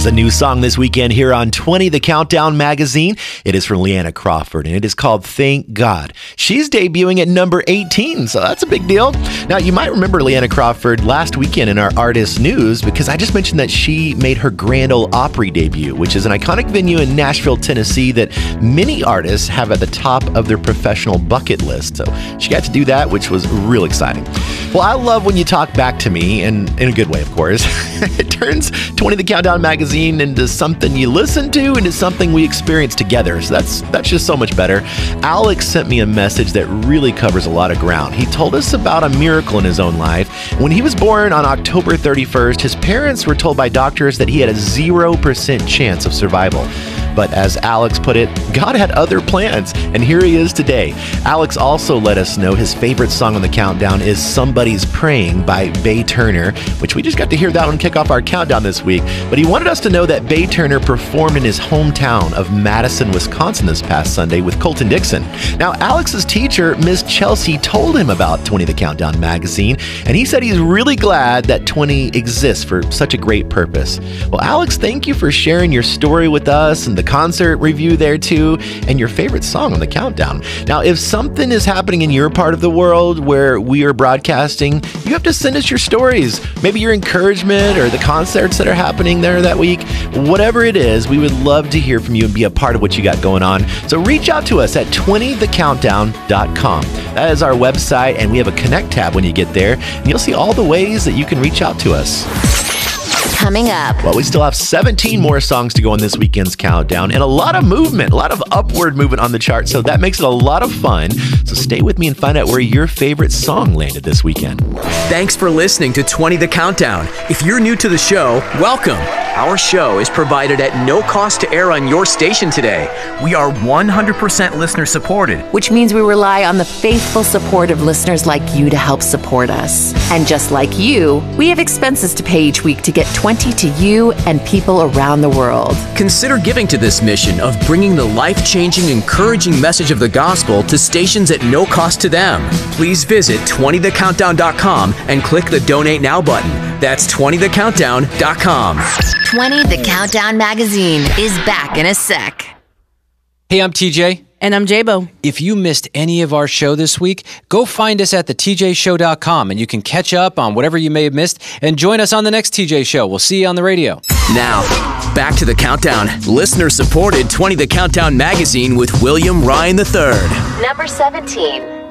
There's a new song this weekend here on 20 The Countdown magazine. It is from Leanna Crawford, and it is called Thank God. She's debuting at number 18, so that's a big deal. Now, you might remember Leanna Crawford last weekend in our Artist News because I just mentioned that she made her Grand Ole Opry debut, which is an iconic venue in Nashville, Tennessee that many artists have at the top of their professional bucket list. So she got to do that, which was real exciting. Well, I love when you talk back to me, and in a good way, of course. It turns 20 The Countdown magazine into something you listen to, into something we experience together. So that's just so much better. Alex sent me a message that really covers a lot of ground. He told us about a miracle in his own life. When he was born on October 31st, his parents were told by doctors that he had a 0% chance of survival. But as Alex put it, God had other plans, and here he is today. Alex also let us know his favorite song on the countdown is Somebody's Praying by Bay Turner, which we just got to hear that one kick off our countdown this week. But he wanted us to know that Bay Turner performed in his hometown of Madison, Wisconsin this past Sunday with Colton Dixon. Now, Alex's teacher, Miss Chelsea, told him about 20 The Countdown magazine, and he said he's really glad that 20 exists for such a great purpose. Well, Alex, thank you for sharing your story with us and the concert review there too, and your favorite song on the countdown. Now, if something is happening in your part of the world where we are broadcasting, you have to send us your stories, maybe your encouragement or the concerts that are happening there that week. Whatever it is, we would love to hear from you and be a part of what you got going on. So reach out to us at 20thecountdown.com. That is our website, and we have a Connect tab when you get there, and you'll see all the ways that you can reach out to us. Coming up. Well, we still have 17 more songs to go on this weekend's countdown and a lot of movement, a lot of upward movement on the chart. So that makes it a lot of fun. So stay with me and find out where your favorite song landed this weekend. Thanks for listening to 20 The Countdown. If you're new to the show, welcome. Our show is provided at no cost to air on your station today. We are 100% listener supported, Which means we rely on the faithful support of listeners like you to help support us. And just like you, we have expenses to pay each week to get 20 to you and people around the world. Consider giving to this mission of bringing the life-changing, encouraging message of the gospel to stations at no cost to them. Please visit 20thecountdown.com and click the Donate Now button. That's 20thecountdown.com. 20 The Countdown magazine is back in a sec. Hey, I'm TJ. And I'm Jabo. If you missed any of our show this week, go find us at thetjshow.com and you can catch up on whatever you may have missed and join us on the next TJ Show. We'll see you on the radio. Now, back to the countdown. Listener-supported 20 The Countdown magazine with William Ryan III. Number 17.